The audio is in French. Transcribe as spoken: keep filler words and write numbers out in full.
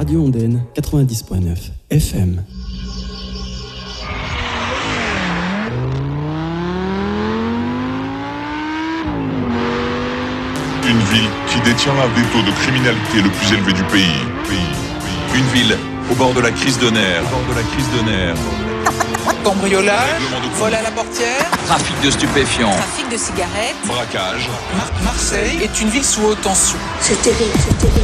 Radio Ondaine, quatre-vingt-dix point neuf F M. Une ville qui détient l'un des taux de criminalité le plus élevé du pays. pays. Une ville au bord de la crise de nerfs. Au bord de la crise de nerfs. Cambriolage, vol à la portière, trafic de stupéfiants, trafic de cigarettes, braquage. Mar- Marseille est une ville sous haute tension. C'est terrible, c'est terrible.